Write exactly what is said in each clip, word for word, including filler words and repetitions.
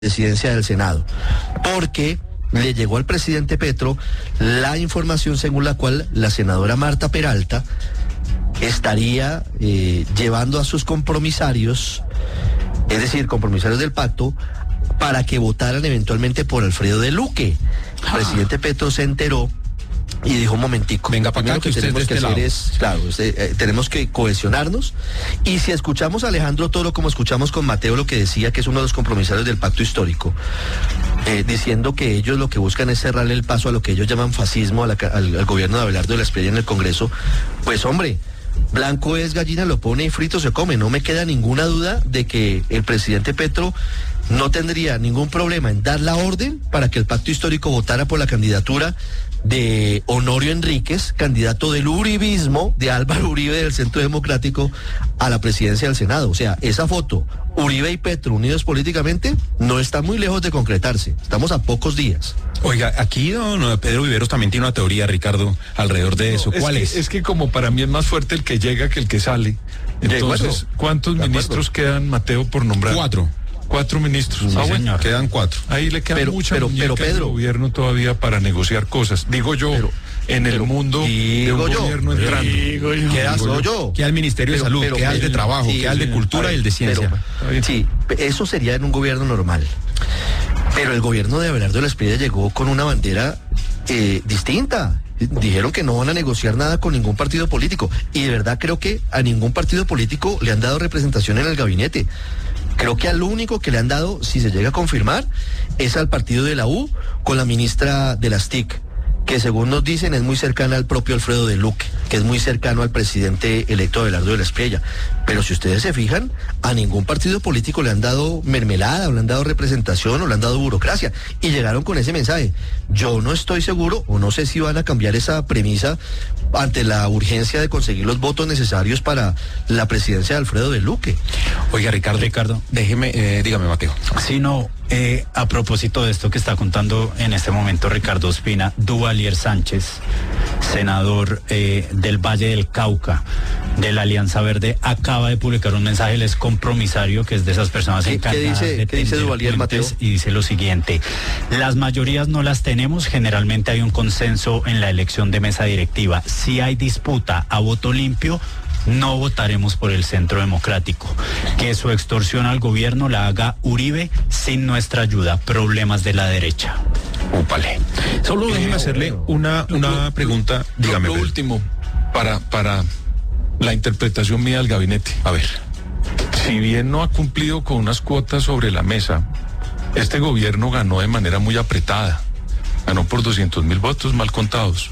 presidencia del Senado, porque le llegó al presidente Petro la información según la cual la senadora Marta Peralta estaría eh, llevando a sus compromisarios, es decir, compromisarios del pacto, para que votaran eventualmente por Alfredo de Luque. El ah. presidente Petro se enteró y dijo: un momentico, venga para acá, que, que tenemos que hacer lado. es, claro, usted, eh, tenemos que cohesionarnos. Y si escuchamos a Alejandro Toro, como escuchamos con Mateo, lo que decía, que es uno de los compromisarios del pacto histórico, eh, diciendo que ellos lo que buscan es cerrarle el paso a lo que ellos llaman fascismo, a la, al, al gobierno de Abelardo de la Espriella en el Congreso, pues hombre, blanco es, gallina lo pone y frito se come. No me queda ninguna duda de que el presidente Petro no tendría ningún problema en dar la orden para que el pacto histórico votara por la candidatura de Honorio Enríquez, candidato del uribismo, de Álvaro Uribe del Centro Democrático, a la presidencia del Senado. O sea, esa foto, Uribe y Petro unidos políticamente, no está muy lejos de concretarse. Estamos a pocos días. Oiga, aquí don Pedro Viveros también tiene una teoría, Ricardo, alrededor de eso. ¿Cuál es? Es, que, es que como para mí es más fuerte el que llega que el que sale. Entonces, ¿cuántos ministros quedan, Mateo, por nombrar? Cuatro. Cuatro ministros. Sí, ah, bueno. Quedan cuatro. Ahí le queda pero, mucha pero, pero, Pedro, al gobierno todavía para negociar cosas. Digo yo, pero, en el mundo de un yo, gobierno entrando. Digo yo. Queda digo yo. Queda el Ministerio pero, de Salud, pero, queda el de Trabajo, sí, queda el de sí, Cultura ver, y el de Ciencia. Pero, sí, eso sería en un gobierno normal. Pero el gobierno de Abelardo de la Espriella llegó con una bandera eh, distinta. Dijeron que no van a negociar nada con ningún partido político. Y de verdad creo que a ningún partido político le han dado representación en el gabinete. Creo que al único que le han dado, si se llega a confirmar, es al partido de la U con la ministra de las T I C, que según nos dicen es muy cercana al propio Alfredo de Luque, que es muy cercano al presidente electo Abelardo de la Espriella. Pero si ustedes se fijan, a ningún partido político le han dado mermelada, o le han dado representación, o le han dado burocracia, y llegaron con ese mensaje. Yo no estoy seguro, o no sé si van a cambiar esa premisa ante la urgencia de conseguir los votos necesarios para la presidencia de Alfredo de Luque. Oiga, Ricardo, Ricardo, déjeme, eh, dígame, Mateo. Sí, no, eh, a propósito de esto que está contando en este momento Ricardo Ospina, Duvalier Sánchez, senador eh, del Valle del Cauca, de la Alianza Verde, acaba de publicar un mensaje, él es compromisario, que es de esas personas ¿Qué, encargadas ¿qué dice, de ¿qué dice Duvalier, Mateo? Y dice lo siguiente: las mayorías no las tenemos, generalmente hay un consenso en la elección de mesa directiva. Si hay disputa a voto limpio, no votaremos por el Centro Democrático. Que su extorsión al gobierno la haga Uribe sin nuestra ayuda. Problemas de la derecha. Úpale. Solo eh, déjeme hacerle una, una lo, pregunta. Lo, dígame. Lo, lo último, para, para la interpretación mía del gabinete. A ver. Si bien no ha cumplido con unas cuotas sobre la mesa, este gobierno ganó de manera muy apretada. Ganó por doscientos mil votos mal contados.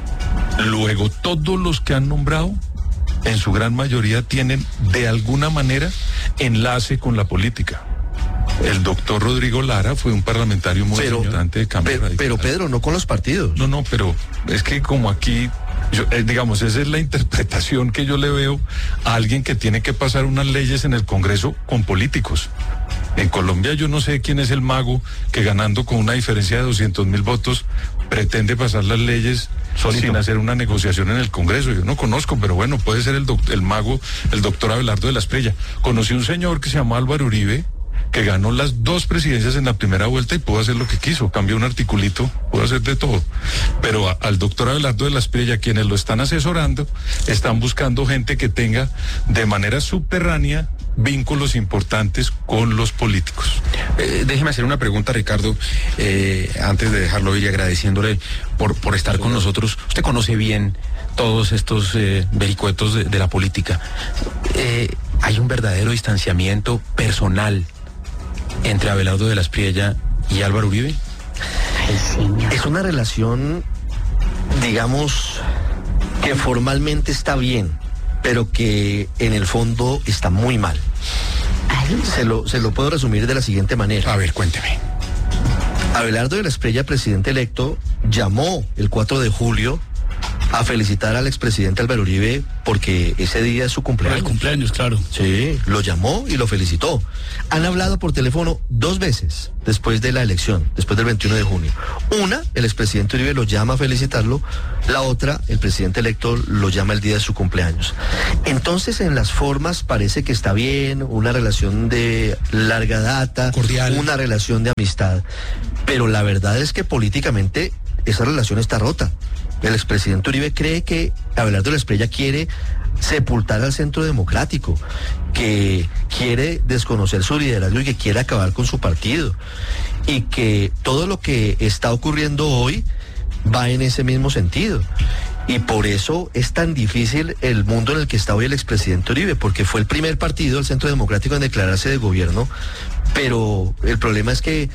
Luego, todos los que han nombrado, en su gran mayoría, tienen de alguna manera enlace con la política. El doctor Rodrigo Lara fue un parlamentario muy pero, importante de Cambio pero, Radical. Pero Pedro, no con los partidos. No, no, pero es que como aquí, yo, eh, digamos, esa es la interpretación que yo le veo a alguien que tiene que pasar unas leyes en el Congreso con políticos. En Colombia yo no sé quién es el mago que ganando con una diferencia de doscientos mil votos pretende pasar las leyes solito, sin hacer una negociación en el Congreso. Yo no conozco, pero bueno, puede ser el, doc, el mago, el doctor Abelardo de la Espriella. Conocí un señor que se llama Álvaro Uribe, que ganó las dos presidencias en la primera vuelta y pudo hacer lo que quiso, cambió un articulito, pudo hacer de todo. Pero a, al doctor Abelardo de la Espriella, quienes lo están asesorando, están buscando gente que tenga de manera subterránea vínculos importantes con los políticos. Eh, déjeme hacer una pregunta, Ricardo, eh, antes de dejarlo ir y agradeciéndole por, por estar con nosotros. Usted conoce bien todos estos eh, vericuetos de, de la política. Eh, ¿Hay un verdadero distanciamiento personal entre Abelardo de la Espriella y Álvaro Uribe? Es una relación, digamos, que formalmente está bien, pero que en el fondo está muy mal. Se lo, se lo puedo resumir de la siguiente manera. A ver, cuénteme. Abelardo de la Espriella, presidente electo, llamó el cuatro de julio a felicitar al expresidente Álvaro Uribe porque ese día es su cumpleaños. El cumpleaños, claro. Sí, lo llamó y lo felicitó. Han hablado por teléfono dos veces después de la elección, después del veintiuno de junio. Una, el expresidente Uribe lo llama a felicitarlo. La otra, el presidente electo lo llama el día de su cumpleaños. Entonces, en las formas parece que está bien, una relación de larga data, cordial, una relación de amistad. Pero la verdad es que políticamente esa relación está rota. El expresidente Uribe cree que Abelardo Lesprella quiere sepultar al Centro Democrático, que quiere desconocer su liderazgo y que quiere acabar con su partido. Y que todo lo que está ocurriendo hoy va en ese mismo sentido. Y por eso es tan difícil el mundo en el que está hoy el expresidente Uribe, porque fue el primer partido, el Centro Democrático, en declararse de gobierno, pero el problema es que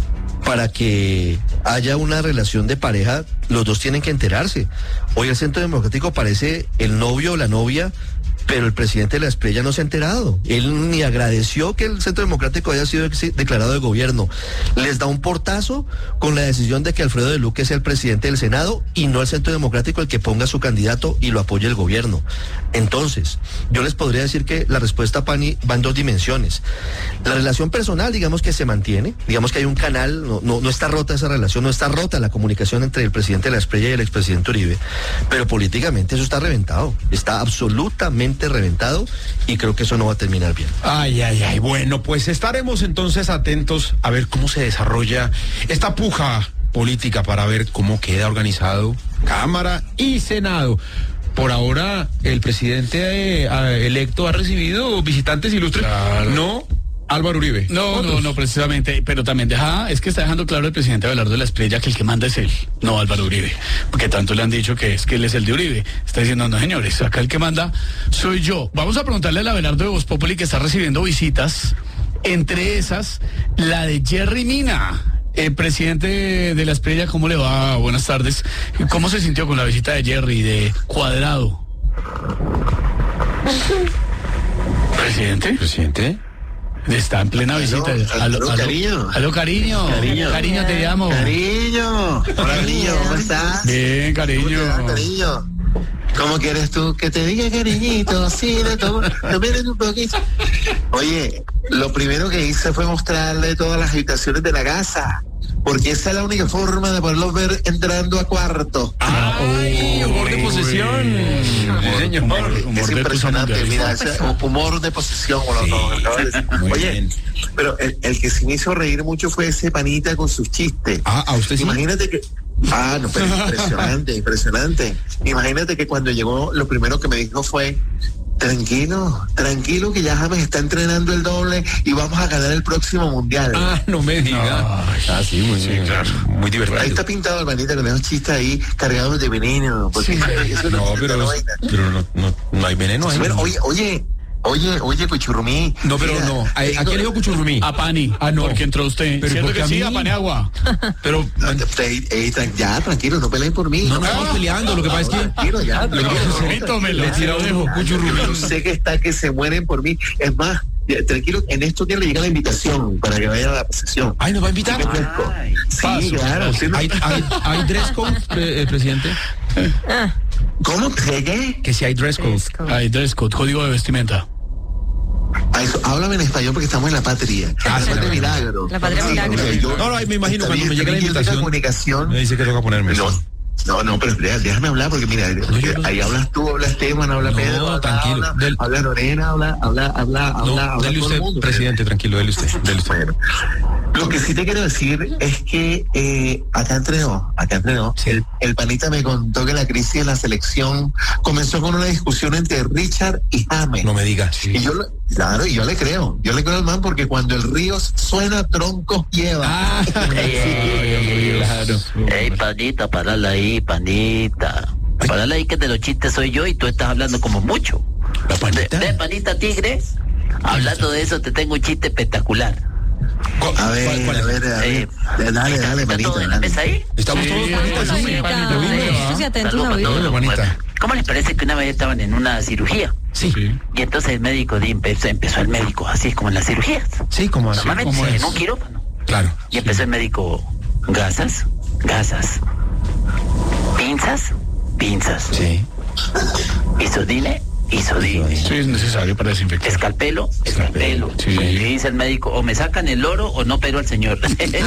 para que haya una relación de pareja, los dos tienen que enterarse. Hoy el Centro Democrático parece el novio o la novia, pero el presidente de la Esprella no se ha enterado. Él ni agradeció que el Centro Democrático haya sido declarado de gobierno. Les da un portazo con la decisión de que Alfredo de Luque sea el presidente del Senado y no el Centro Democrático el que ponga su candidato y lo apoye el gobierno. Entonces, yo les podría decir que la respuesta, Pani, va en dos dimensiones. La relación personal, digamos que se mantiene, digamos que hay un canal, no, no, no está rota esa relación, no está rota la comunicación entre el presidente de la Esprella y el expresidente Uribe, pero políticamente eso está reventado, está absolutamente reventado y creo que eso no va a terminar bien. Ay, ay, ay. Bueno, pues estaremos entonces atentos a ver cómo se desarrolla esta puja política para ver cómo queda organizado Cámara y Senado. Por ahora, el presidente eh, electo ha recibido visitantes ilustres. Claro. No, Álvaro Uribe. No, ¿Otros? no, no, precisamente, pero también deja, es que está dejando claro el presidente Abelardo de la Esprella que el que manda es él, no Álvaro Uribe, porque tanto le han dicho que es que él es el de Uribe. Está diciendo, no señores, acá el que manda soy yo. Vamos a preguntarle al Abelardo de Voz Populi, que está recibiendo visitas, entre esas, la de Jerry Mina. El presidente de la Esprella, ¿cómo le va? Buenas tardes. ¿Cómo se sintió con la visita de Jerry, de Cuadrado? ¿Presidente? ¿Presidente? Está en plena visita. Aló, Aló, aló, aló, cariño. aló, cariño. Cariño. Cariño, te llamo. Cariño. Hola, cariño, ¿cómo estás? Bien, ¿Cómo te va, cariño. cariño? ¿Cómo quieres tú que te diga, cariñito? Sí, de todo. No me den un poquito. Oye, lo primero que hice fue mostrarle todas las habitaciones de la casa, porque esa es la única forma de poderlos ver entrando a cuarto. ¡Ay, humor de posesión! Sí, señor. Humor, humor Es de impresionante, posesión. mira, ese humor de posesión, como Sí, lo acabo de decir. muy Oye, bien. pero el, el que sí me hizo reír mucho fue ese panita con sus chistes. Ah, ¿a usted sí? Imagínate que... Ah, no, pero impresionante, impresionante. Imagínate que cuando llegó, lo primero que me dijo fue, tranquilo, tranquilo que ya James está entrenando el doble y vamos a ganar el próximo mundial. Ah, no me diga. Ay, Ah, sí, muy, sí, muy, claro. muy divertido. Ahí está pintado el manita con esos chistes ahí cargados de veneno. Porque eso No, es pero, una vaina. pero no, no, no hay veneno ahí. Bueno, oye, oye, oye, oye, Cuchurrumí. No, pero mira, no. ¿A, ¿a quién le dijo Cuchurrumí? A Pani. Ah, no. Porque entró usted. Pero ¿Cierto ¿por qué que a sí? mí? A Paniagua. Pero No, ey, ey, tran- ya, tranquilo, no peleen por mí. no nos estamos peleando. Lo que pasa es que Tranquilo, ya. lo que pasa es que Tómelo. le tira Lo dejo, un Cuchurrumí. Yo sé que está que se mueren por mí. Es más, ya, tranquilo, en estos días le llega la invitación para que vaya a la posesión. Ay, ¿nos va a invitar? Me ofrezco. Sí, Paso, claro. usted no- ¿Hay, hay, hay dress code, pre- eh, presidente? ¿Cómo? ¿Qué? qué? Que si hay dress code. Hay dress code, código de vestimenta. Ah, eso, háblame en español porque estamos en la patria. Ah, la sí, patria la- milagro. La patria milagro. porque yo- No, no, me imagino está cuando bien, me llega la también yo tengo invitación. comunicación. Me dice que toca ponerme. No, no, no, pero espera, déjame hablar porque mira, porque yo- ahí hablas tú, habla Esteban, habla No, Pedro, habla, tranquilo. habla, Del- habla Lorena, habla, habla, habla, habla, No, habla dele todo el usted, mundo. presidente, tranquilo, dele usted. Dele usted. Bueno, lo que sí te quiero decir es que eh, acá entrenó, acá entrenó. Sí. El, el panita me contó que la crisis en la selección comenzó con una discusión entre Richard y James. No me diga. Y yo, le- claro, y yo le creo, yo le creo al man porque cuando el río suena, troncos lleva. Ah, Ey, ey, ey, ey, claro. ey, panita, parala ahí, panita. Parala ahí que de los chistes soy yo y tú estás hablando como mucho. La De, panita. de panita tigre, hablando de eso te tengo un chiste espectacular. A ver, ¿Cuál- cuál es? a ver, a ver. Eh, dale, dale, ¿Está manito. todo en la dale. mesa ahí? Estamos Sí, todos panitas, sí, sí. Panita, Lo vimos. prestos y atentos Saludos a para oír. todos. Hola, panita. ¿Cómo les parece que una vez estaban en una cirugía? Sí, Y entonces el médico di- empezó, empezó el médico, así es como en las cirugías. sí, como así. Normalmente ¿cómo en es? un quirófano. Claro. Y empezó el médico, gasas, gasas, pinzas, pinzas. Sí. Isodine, isodine. Sí, es necesario para desinfectar. Escalpelo, escalpelo. Sí. Y dice el médico, o me sacan el oro o no pero al señor. Ese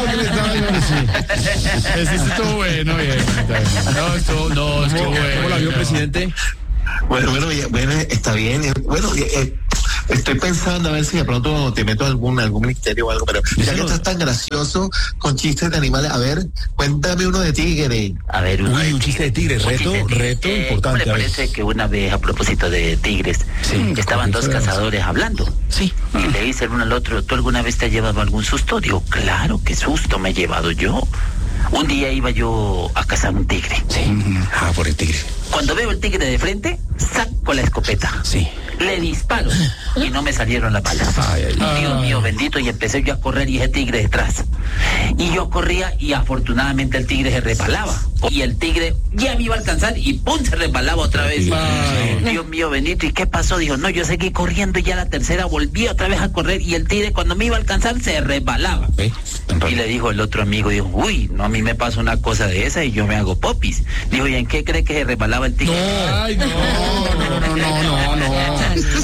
sí estuvo bueno, bien. No, estuvo, no, estuvo bueno. ¿Cómo la vio, presidente? Bueno, bueno, ya- bueno, está bien. eh, Bueno, eh, eh, estoy pensando a ver si de pronto te meto a algún, algún ministerio o algo, pero ya que Díselo. estás tan gracioso con chistes de animales, a ver, cuéntame uno de tigre. A ver, uno Uy, de un chiste de tigre, Un reto, chiste de tigre. reto Eh, importante, ¿Cómo a le ver. parece que una vez, a propósito de tigres, Sí, estaban ¿qué dos fue? cazadores hablando? Sí. Y le dice el uno al otro, ¿tú alguna vez te has llevado algún susto? Digo, claro, qué susto me he llevado yo. Un día iba yo a cazar un tigre. Sí. Ah, por el tigre. Cuando veo el tigre de frente, saco la escopeta. Sí. Le disparo y no me salieron las balas. Ay, ay, ay. Dios mío bendito, y empecé yo a correr y ese tigre detrás. Y yo corría y afortunadamente el tigre se resbalaba. Y el tigre ya me iba a alcanzar y ¡pum! Se resbalaba otra vez. Ay. Dios mío bendito, ¿y qué pasó? Dijo, no, yo seguí corriendo y ya la tercera volví otra vez a correr y el tigre cuando me iba a alcanzar se resbalaba. ¿Ve? Tan Y raro. le dijo el otro amigo, dijo, uy, no, a mí me pasa una cosa de esa y yo me hago popis. Dijo, ¿y en qué cree que se resbalaba el tigre? Ay, no, no, no, no, no, no.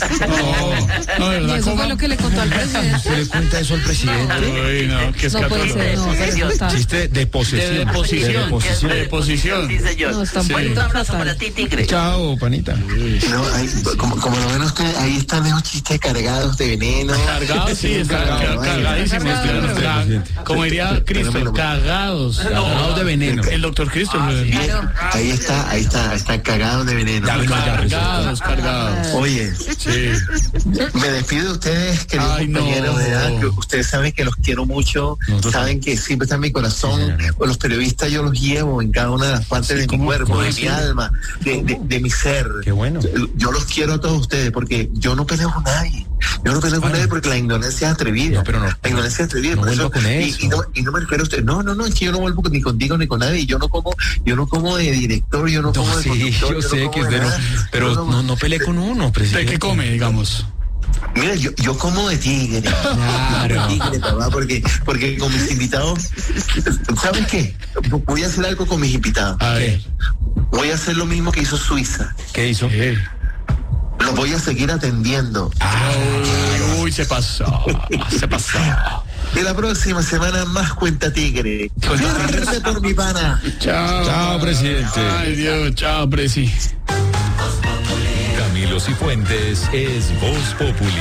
No, de Y verdad, eso ¿cómo? fue lo que le contó al presidente. ¿Se le cuenta eso al presidente? Uy, no, qué No puede escándalo. ser, no, pero está- Chiste de posesión. De deposición, De deposición. de deposición. Sí, señor. No, está Sí. Bueno, un abrazo fatal. para ti, tigre. Chao, panita. No, ahí, como, como lo ven ustedes, ahí están esos chistes cargados de veneno. Cargados, sí, está Cargado, ca- cargadísimos. Cargado. Ca- Como diría Cristo, cagados. Cagados de veneno. El doctor Cristo. Claro. Ahí está, ahí está, están cagados de veneno. Ya, bueno, ya, Cargados, cargados. Oye, Sí. me despido de ustedes, queridos Ay, no. compañeros, de edad, que ustedes saben que los quiero mucho, Nosotros saben que siempre están en mi corazón, Sí, señor. o los periodistas yo los llevo en cada una de las partes de mi ¿cómo? cuerpo, ¿Cómo de así? mi alma, de, de, de mi ser. Qué bueno. Yo los quiero a todos ustedes porque yo no peleo con nadie. Yo no peleo con Bueno. nadie porque la ignorancia es atrevida. No, pero no. La ignorancia es atrevida. No por vuelva eso- con y, eso. y no, y no me refiero a usted. No, no, no, es que yo no vuelvo ni contigo ni con nadie. Y yo no como, yo no como de director, yo no, como No, de sí, conductor, yo no sé como que es de de no, nada. pero Yo no, no pelee con uno, ¿De presidente. qué come, digamos? Mira, yo, yo como de tigre. Claro. De tigre, papá, porque, porque con mis invitados, ¿sabes qué? Voy a hacer algo con mis invitados. A ver. Voy a hacer lo mismo que hizo Suiza. ¿Qué hizo? ¿Qué? Los voy a seguir atendiendo. Uy, uy, se pasó. Se pasó. De la próxima semana más Cuenta Tigre. Firme por mi pana. Chao. Chao, presidente. Ay, Dios, chao, presi. Camilo Cifuentes es Voz Populi.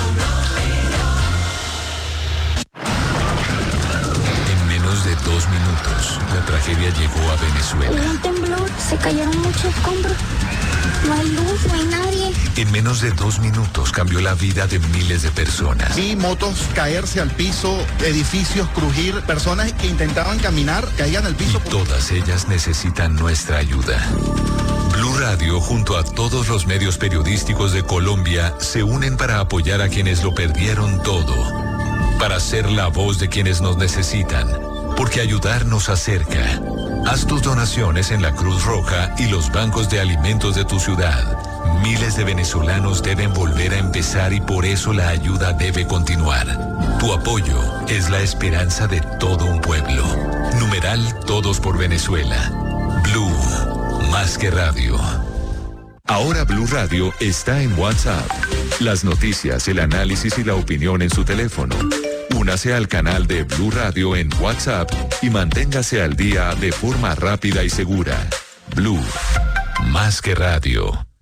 En menos de dos minutos, la tragedia llegó a Venezuela. Hubo un temblor, se cayeron muchos escombros. No hay luz, no hay nadie. En menos de dos minutos cambió la vida de miles de personas. Vi motos caerse al piso, edificios crujir, personas que intentaban caminar, caían al Y piso. todas ellas necesitan nuestra ayuda. Blue Radio, junto a todos los medios periodísticos de Colombia, se unen para apoyar a quienes lo perdieron todo. Para ser la voz de quienes nos necesitan. Porque ayudar nos acerca. Haz tus donaciones en la Cruz Roja y los bancos de alimentos de tu ciudad. Miles de venezolanos deben volver a empezar y por eso la ayuda debe continuar. Tu apoyo es la esperanza de todo un pueblo. Numeral Todos por Venezuela. Blue, más que radio. Ahora Blue Radio está en WhatsApp. Las noticias, el análisis y la opinión en su teléfono. Únase al canal de Blue Radio en WhatsApp y manténgase al día de forma rápida y segura. Blue, más que radio.